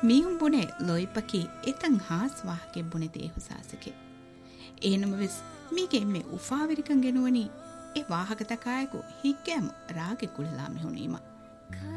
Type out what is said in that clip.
මීහුම් බුනේ ලොයිපකි එතන් හාස් වාහකෙ බුනේ දේහුසාසකෙ ඒනම වෙස් මීගේ එම්මේ උෆාවිරිකන් ගෙනුවනි ඒ වාහක තකායකු හික්කෑම රාගෙ කුලලා මෙහුණීම